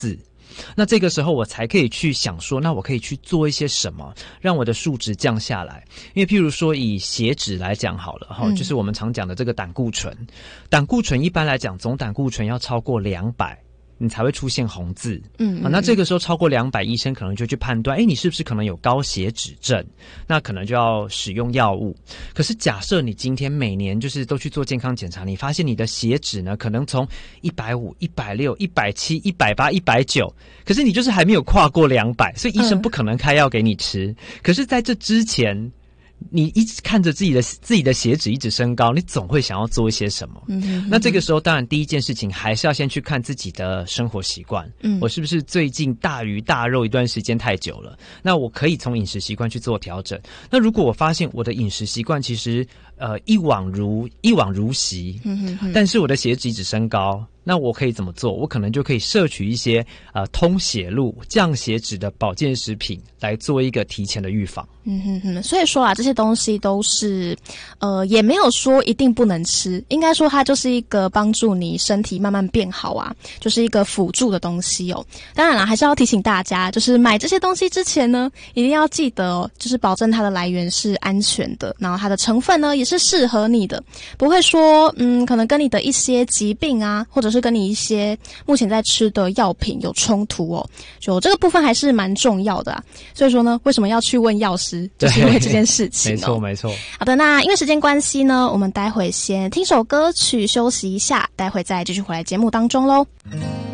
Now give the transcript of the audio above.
那这个时候我才可以去想说，那我可以去做一些什么让我的数值降下来。因为譬如说以血脂来讲好了就是我们常讲的这个胆固醇，胆固醇一般来讲总胆固醇要超过200你才会出现红字。那这个时候超过200，医生可能就去判断，你是不是可能有高血脂症，那可能就要使用药物。可是假设你今天每年就是都去做健康检查，你发现你的血脂呢可能从150、160、170、180、190，可是你就是还没有跨过200，所以医生不可能开药给你吃。可是在这之前，你一直看着自己的血脂一直升高，你总会想要做一些什么。那这个时候当然第一件事情还是要先去看自己的生活习惯。我是不是最近大鱼大肉一段时间太久了，那我可以从饮食习惯去做调整。那如果我发现我的饮食习惯其实一往如昔，但是我的血脂一直升高，那我可以怎么做？我可能就可以摄取一些通血路、降血脂的保健食品，来做一个提前的预防。 所以说这些东西都是也没有说一定不能吃，应该说它就是一个帮助你身体慢慢变好就是一个辅助的东西当然啦，还是要提醒大家，就是买这些东西之前呢，一定要记得就是保证它的来源是安全的，然后它的成分呢也是适合你的，不会说可能跟你的一些疾病或者是跟你一些目前在吃的药品有冲突就这个部分还是蛮重要的所以说呢，为什么要去问药师，就是因为这件事情没错。 好的，那因为时间关系呢，我们待会先听首歌曲休息一下，待会再继续回来节目当中咯。